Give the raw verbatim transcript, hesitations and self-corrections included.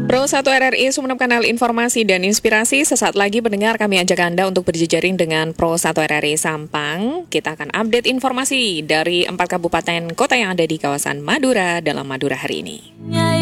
Pro satu R R I Sumeneb, kanal informasi dan inspirasi. Sesaat lagi pendengar, kami ajak Anda untuk berjejaring dengan Pro satu R R I Sampang. Kita akan update informasi dari empat kabupaten kota yang ada di kawasan Madura dalam Madura hari ini.